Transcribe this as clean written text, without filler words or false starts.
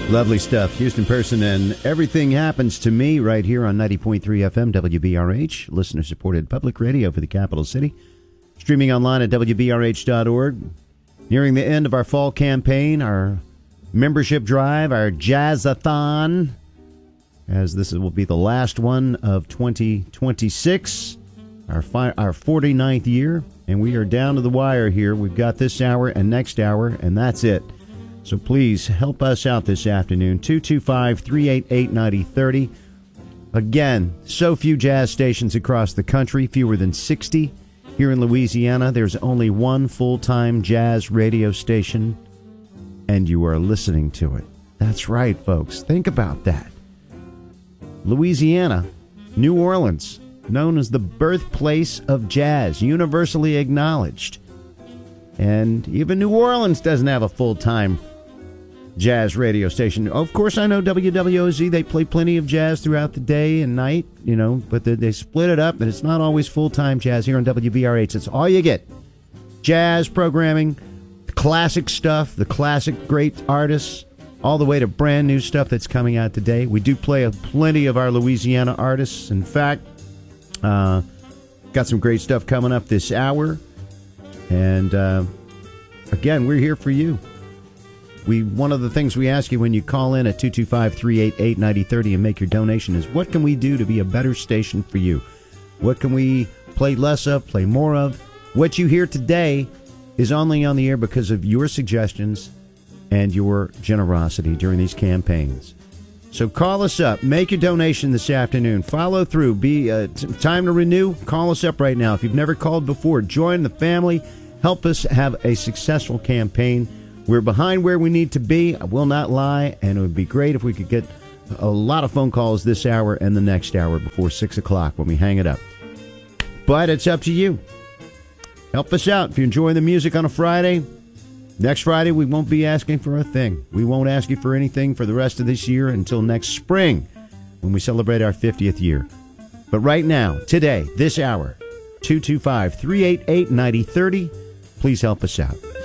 Lovely stuff. Houston Person and Everything Happens to Me right here on 90.3 FM WBRH, listener-supported public radio for the capital city. Streaming online at WBRH.org. Nearing the end of our fall campaign, our membership drive, our Jazz-a-thon, as this will be the last one of 2026, our 49th year, and we are down to the wire here. We've got this hour and next hour, and that's it. So please help us out this afternoon, 225-388-9030. Again, so few jazz stations across the country, fewer than 60. Here in Louisiana, there's only one full-time jazz radio station, and you are listening to it. That's right, folks. Think about that. Louisiana, New Orleans, known as the birthplace of jazz, universally acknowledged. And even New Orleans doesn't have a full-time jazz radio station. Of course, I know WWOZ, they play plenty of jazz throughout the day and night, but they split it up, and it's not always full-time jazz here on WBRH. It's all you get. Jazz programming, the classic stuff, the classic great artists, all the way to brand new stuff that's coming out today. We do play plenty of our Louisiana artists. In fact, got some great stuff coming up this hour. And again, we're here for you. One of the things we ask you when you call in at 225-388-9030 and make your donation is, what can we do to be a better station for you? What can we play less of, play more of? What you hear today is only on the air because of your suggestions and your generosity during these campaigns. So call us up. Make your donation this afternoon. Follow through. Time to renew. Call us up right now. If you've never called before, join the family. Help us have a successful campaign. We're behind where we need to be, I will not lie, and it would be great if we could get a lot of phone calls this hour and the next hour before 6 o'clock when we hang it up. But it's up to you. Help us out. If you're enjoying the music on a Friday, next Friday we won't be asking for a thing. We won't ask you for anything for the rest of this year until next spring when we celebrate our 50th year. But right now, today, this hour, 225-388-9030, please help us out.